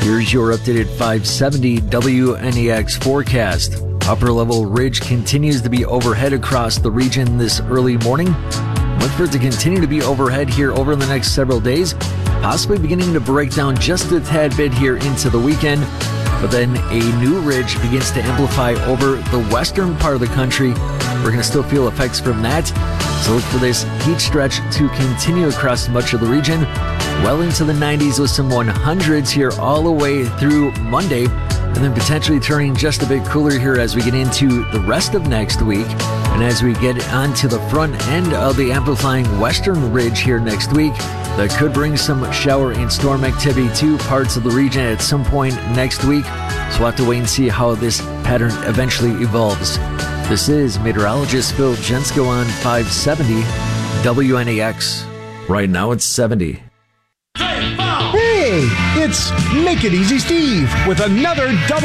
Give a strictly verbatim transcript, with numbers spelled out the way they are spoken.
Here's your updated five seventy W N E X forecast. Upper level ridge continues to be overhead across the region this early morning. Look for it to continue to be overhead here over the next several days, possibly beginning to break down just a tad bit here into the weekend. But then a new ridge begins to amplify over the western part of the country. We're going to still feel effects from that. So look for this heat stretch to continue across much of the region, well into the nineties with some hundreds here all the way through Monday, and then potentially turning just a bit cooler here as we get into the rest of next week. And as we get onto the front end of the amplifying western ridge here next week, that could bring some shower and storm activity to parts of the region at some point next week. So we'll have to wait and see how this pattern eventually evolves. This is meteorologist Phil Jensko on five seventy W N E X. Right now it's seventy. Hey, it's Make It Easy Steve with another double